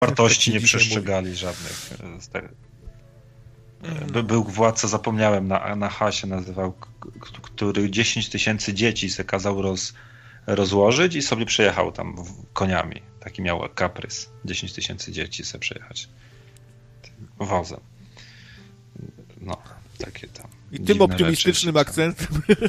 wartości nie przestrzegali żadnych. Był władca, zapomniałem, na Hasie nazywał, który 10 000 dzieci se kazał rozłożyć i sobie przejechał tam koniami. Taki miał kaprys. 10 000 dzieci se przejechać wozem. No, takie tam. I tym optymistycznym akcentem.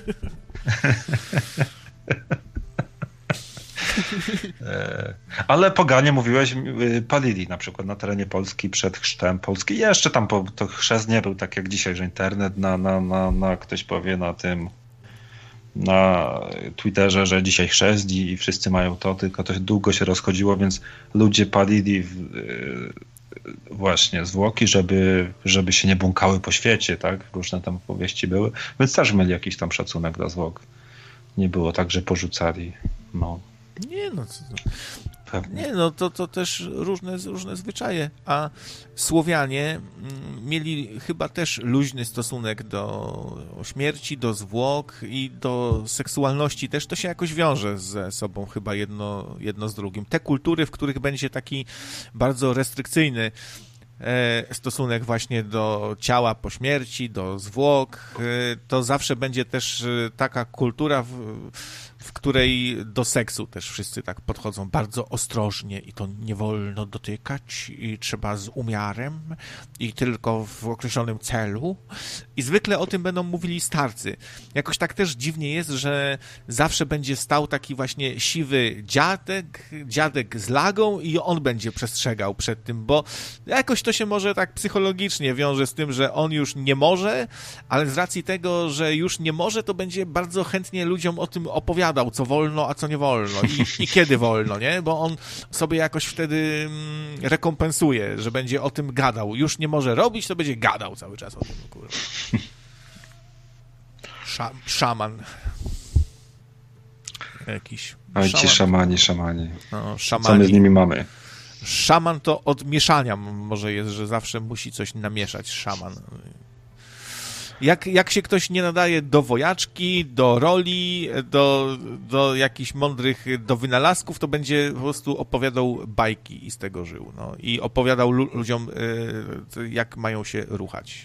Ale poganie, mówiłeś, palili na przykład na terenie Polski przed chrztem Polski. Jeszcze tam to chrzest nie był tak jak dzisiaj, że internet na ktoś powie na Twitterze, że dzisiaj chrzest i wszyscy mają to, tylko to długo się rozchodziło, więc ludzie palili właśnie zwłoki, żeby się nie błąkały po świecie, tak? Różne tam opowieści były, więc też mieli jakiś tam szacunek dla zwłok. Nie było tak, że porzucali. No. Nie, no co to? Nie, no to też różne zwyczaje, a Słowianie mieli chyba też luźny stosunek do śmierci, do zwłok i do seksualności też. To się jakoś wiąże ze sobą chyba jedno z drugim. Te kultury, w których będzie taki bardzo restrykcyjny stosunek właśnie do ciała po śmierci, do zwłok, to zawsze będzie też taka kultura, w której do seksu też wszyscy tak podchodzą bardzo ostrożnie i to nie wolno dotykać i trzeba z umiarem i tylko w określonym celu. I zwykle o tym będą mówili starcy. Jakoś tak też dziwnie jest, że zawsze będzie stał taki właśnie siwy dziadek z lagą i on będzie przestrzegał przed tym, bo jakoś to się może tak psychologicznie wiąże z tym, że on już nie może, ale z racji tego, że już nie może, to będzie bardzo chętnie ludziom o tym opowiadał, co wolno, a co nie wolno i kiedy wolno, nie? Bo on sobie jakoś wtedy rekompensuje, że będzie o tym gadał. Już nie może robić, to będzie gadał cały czas o tym, kurwa. Szaman. Jakiś. Oj, ci szamani. No, szamani. Co my z nimi mamy? Szaman to od mieszania może jest, że zawsze musi coś namieszać szaman. Jak się ktoś nie nadaje do wojaczki, do roli, do jakichś mądrych, do wynalazków, to będzie po prostu opowiadał bajki i z tego żył. No. I opowiadał ludziom, jak mają się ruchać.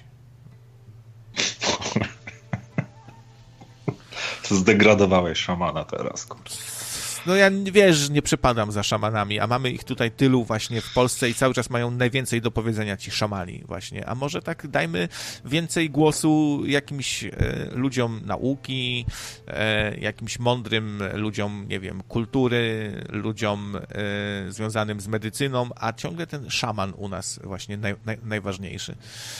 To zdegradowałeś szamana teraz, kurczę. No ja, wiesz, nie przepadam za szamanami, a mamy ich tutaj tylu właśnie w Polsce i cały czas mają najwięcej do powiedzenia ci szamani właśnie. A może tak dajmy więcej głosu jakimś ludziom nauki, jakimś mądrym ludziom, nie wiem, kultury, ludziom związanym z medycyną, a ciągle ten szaman u nas właśnie najważniejszy.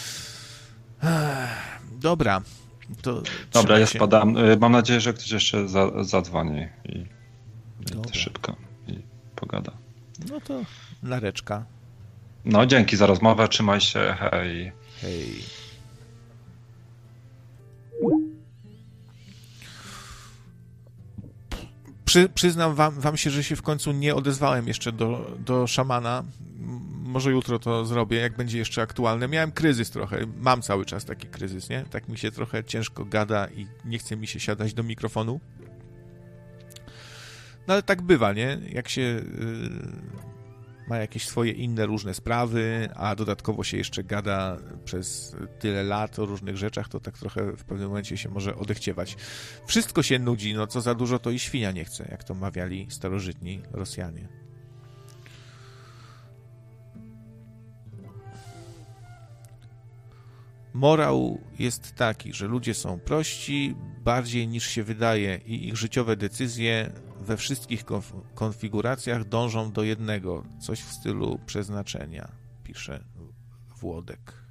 Dobra. Dobra, ja spadam. Mam nadzieję, że ktoś jeszcze zadzwoni i szybko i pogada. No to nareczka. No, dzięki za rozmowę, trzymaj się, hej. Hej. Przyznam wam się, że się w końcu nie odezwałem jeszcze do szamana. Może jutro to zrobię, jak będzie jeszcze aktualne. Miałem kryzys trochę, mam cały czas taki kryzys, nie? Tak mi się trochę ciężko gada i nie chce mi się siadać do mikrofonu. No ale tak bywa, nie? Jak się ma jakieś swoje inne różne sprawy, a dodatkowo się jeszcze gada przez tyle lat o różnych rzeczach, to tak trochę w pewnym momencie się może odechciewać. Wszystko się nudzi, no co za dużo, to i świnia nie chce, jak to mawiali starożytni Rosjanie. Morał jest taki, że ludzie są prości bardziej niż się wydaje i ich życiowe decyzje we wszystkich konfiguracjach dążą do jednego, coś w stylu przeznaczenia, pisze Włodek.